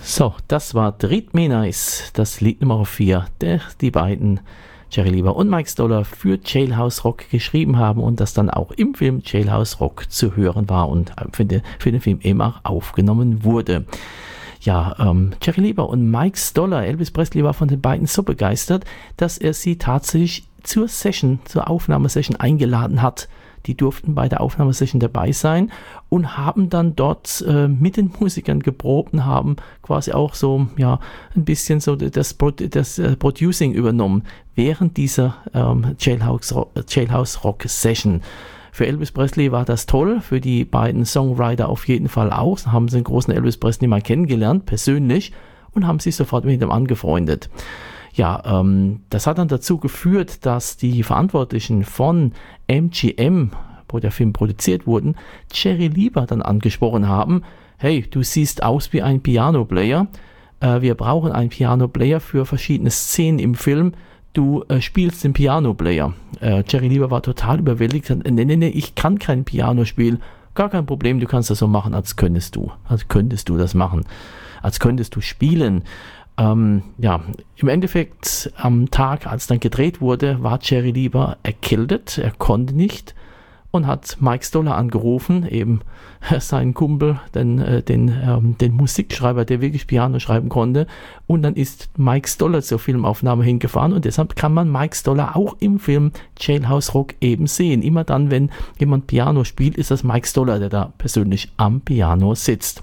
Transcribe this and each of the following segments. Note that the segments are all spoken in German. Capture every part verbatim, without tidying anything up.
So, das war Treat Me Nice, das Lied Nummer vier, der die beiden Jerry Lieber und Mike Stoller für Jailhouse Rock geschrieben haben und das dann auch im Film Jailhouse Rock zu hören war und für den, für den Film eben auch aufgenommen wurde. Ja, ähm, Jerry Lieber und Mike Stoller, Elvis Presley war von den beiden so begeistert, dass er sie tatsächlich zur Session, zur Aufnahmesession eingeladen hat. Die durften bei der Aufnahmesession dabei sein und haben dann dort äh, mit den Musikern geprobt und haben quasi auch so, ja, ein bisschen so das, das äh, Producing übernommen während dieser ähm, Jailhouse, Jailhouse Rock Session. Für Elvis Presley war das toll, für die beiden Songwriter auf jeden Fall auch. Da haben sie den großen Elvis Presley mal kennengelernt, persönlich, und haben sich sofort mit ihm angefreundet. Ja, ähm, das hat dann dazu geführt, dass die Verantwortlichen von M G M, wo der Film produziert wurde, Jerry Lieber dann angesprochen haben: Hey, du siehst aus wie ein Piano-Player, äh, wir brauchen einen Piano-Player für verschiedene Szenen im Film, du äh, spielst den Piano-Player. Äh, Jerry Lieber war total überwältigt, nee, nee, nee, ich kann kein Piano spielen, gar kein Problem, du kannst das so machen, als könntest du, als könntest du das machen, als könntest du spielen. Ähm, ja, im Endeffekt am Tag, als dann gedreht wurde, war Jerry Lieber erkältet, er konnte nicht und hat Mike Stoller angerufen, eben seinen Kumpel, den, äh, den, ähm, den Musikschreiber, der wirklich Piano schreiben konnte, und dann ist Mike Stoller zur Filmaufnahme hingefahren und deshalb kann man Mike Stoller auch im Film Jailhouse Rock eben sehen. Immer dann, wenn jemand Piano spielt, ist das Mike Stoller, der da persönlich am Piano sitzt.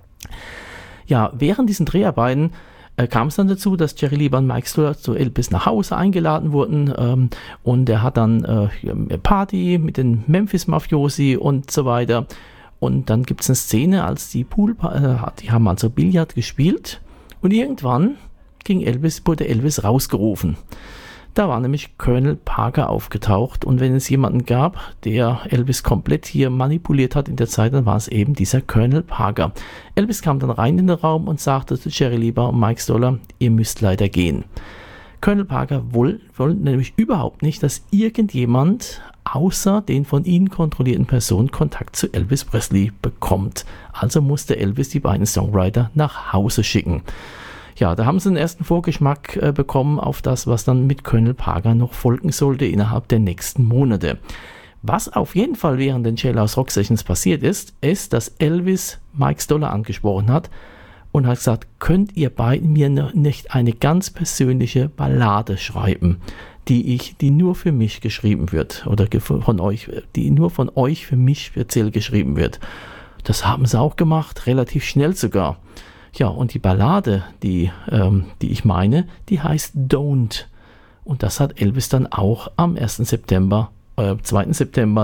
Ja, während diesen Dreharbeiten kam es dann dazu, dass Jerry Lieber und Mike Stoller zu Elvis nach Hause eingeladen wurden, ähm, und er hat dann äh, eine Party mit den Memphis-Mafiosi und so weiter. Und dann gibt es eine Szene, als die Pool, äh, die haben also Billard gespielt und irgendwann ging Elvis, wurde Elvis rausgerufen. Da war nämlich Colonel Parker aufgetaucht und wenn es jemanden gab, der Elvis komplett hier manipuliert hat in der Zeit, dann war es eben dieser Colonel Parker. Elvis kam dann rein in den Raum und sagte zu Jerry Lieber und Mike Stoller: Ihr müsst leider gehen. Colonel Parker wollte nämlich überhaupt nicht, dass irgendjemand außer den von ihnen kontrollierten Personen Kontakt zu Elvis Presley bekommt. Also musste Elvis die beiden Songwriter nach Hause schicken. Ja, da haben sie einen ersten Vorgeschmack äh, bekommen auf das, was dann mit Colonel Parker noch folgen sollte innerhalb der nächsten Monate. Was auf jeden Fall während den Jailhouse Rock Sessions passiert ist, ist, dass Elvis Mike Stoller angesprochen hat und hat gesagt: Könnt ihr beiden mir noch nicht eine ganz persönliche Ballade schreiben, die ich, die nur für mich geschrieben wird oder von euch, die nur von euch für mich speziell geschrieben wird. Das haben sie auch gemacht, relativ schnell sogar. Ja, und die Ballade, die, ähm, die ich meine, die heißt Don't. Und das hat Elvis dann auch am ersten September, äh, zweiten September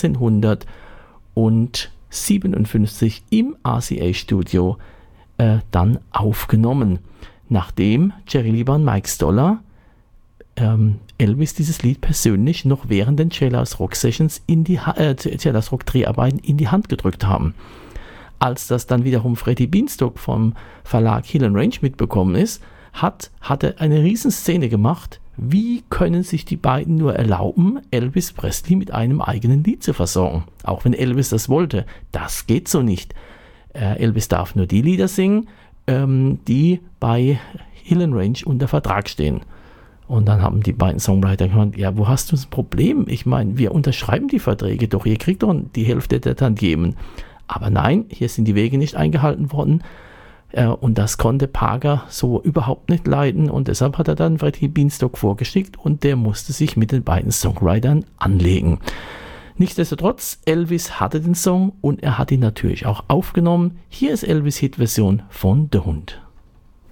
neunzehnhundertsiebenundfünfzig im R C A-Studio äh, dann aufgenommen. Nachdem Jerry Lieber und Mike Stoller ähm, Elvis dieses Lied persönlich noch während den Jailhouse Rock Sessions in die äh, Jailhouse Rock Dreharbeiten in die Hand gedrückt haben. Als das dann wiederum Freddie Beanstalk vom Verlag Hill and Range mitbekommen ist, hat, hat er eine Riesenszene gemacht. Wie können sich die beiden nur erlauben, Elvis Presley mit einem eigenen Lied zu versorgen? Auch wenn Elvis das wollte. Das geht so nicht. Äh, Elvis darf nur die Lieder singen, ähm, die bei Hill and Range unter Vertrag stehen. Und dann haben die beiden Songwriter gesagt: Ja, wo hast du das Problem? Ich meine, wir unterschreiben die Verträge doch, ihr kriegt doch die Hälfte der Tantiemen. Aber nein, hier sind die Wege nicht eingehalten worden, äh, und das konnte Parker so überhaupt nicht leiden und deshalb hat er dann Freddie Beanstalk vorgeschickt und der musste sich mit den beiden Songwritern anlegen. Nichtsdestotrotz, Elvis hatte den Song und er hat ihn natürlich auch aufgenommen. Hier ist Elvis' Hitversion von Der Hund.